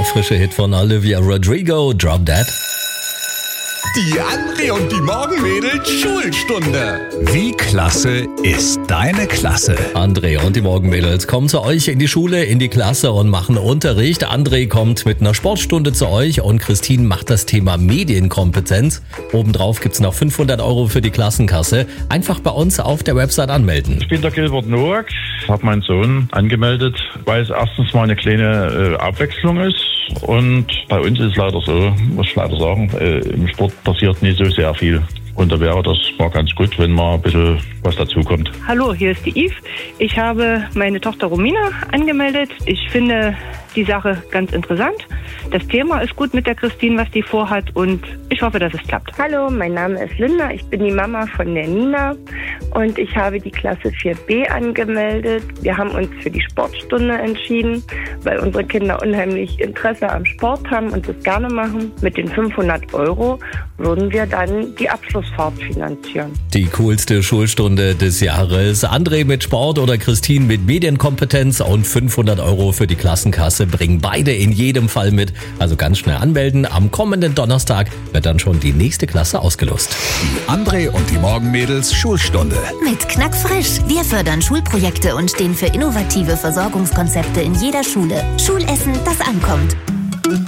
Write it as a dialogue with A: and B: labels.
A: frische Hit von Olivia Rodrigo, Drop Dead.
B: Die André und die Morgenmädels Schulstunde. Wie klasse ist deine Klasse?
A: André und die Morgenmädels kommen zu euch in die Schule, in die Klasse und machen Unterricht. André kommt mit einer Sportstunde zu euch und Christine macht das Thema Medienkompetenz. Obendrauf gibt's noch 500 € für die Klassenkasse. Einfach bei uns auf der Website anmelden.
C: Ich bin der Gilbert Noack, habe meinen Sohn angemeldet, weil es erstens mal eine kleine Abwechslung ist. Und bei uns ist es leider so, muss ich leider sagen, im Sport passiert nicht so sehr viel. Und da wäre das mal ganz gut, wenn mal ein bisschen was dazukommt.
D: Hallo, hier ist die Yves. Ich habe meine Tochter Romina angemeldet. Ich finde die Sache ganz interessant. Das Thema ist gut mit der Christine, was die vorhat, und ich hoffe, dass es klappt.
E: Hallo, mein Name ist Linda. Ich bin die Mama von der Nina und ich habe die Klasse 4b angemeldet. Wir haben uns für die Sportstunde entschieden, weil unsere Kinder unheimlich Interesse am Sport haben und das gerne machen. Mit den 500 € würden wir dann die Abschlussfahrt finanzieren.
A: Die coolste Schulstunde des Jahres. André mit Sport oder Christine mit Medienkompetenz und 500 € für die Klassenkasse bringen beide in jedem Fall mit. Also ganz schnell anmelden. Am kommenden Donnerstag wird dann schon die nächste Klasse ausgelost.
B: Die André und die Morgenmädels Schulstunde.
F: Mit Knackfrisch. Wir fördern Schulprojekte und stehen für innovative Versorgungskonzepte in jeder Schule. Schulessen, das ankommt.